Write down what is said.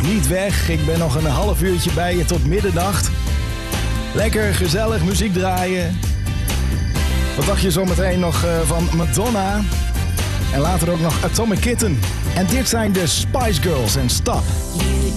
niet weg. Ik ben nog een half uurtje bij je tot middernacht. Lekker gezellig muziek draaien. Wat dacht je zometeen nog van Madonna? En later ook nog Atomic Kitten. En dit zijn de Spice Girls en Stop.